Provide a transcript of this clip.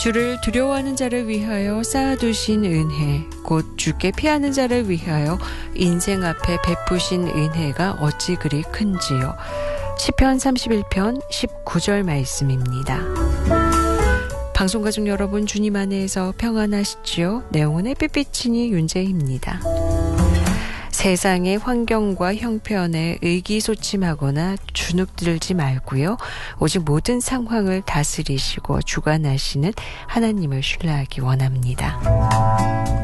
주를 두려워하는 자를 위하여 쌓아두신 은혜, 곧 주께 피하는 자를 위하여 인생 앞에 베푸신 은혜가 어찌 그리 큰지요. 시편 31편 19절 말씀입니다. 방송가족 여러분, 주님 안에서 평안하시지요? 내용은 햇빛비치니 윤재희입니다. 세상의 환경과 형편에 의기소침하거나 주눅들지 말고요. 오직 모든 상황을 다스리시고 주관하시는 하나님을 신뢰하기 원합니다.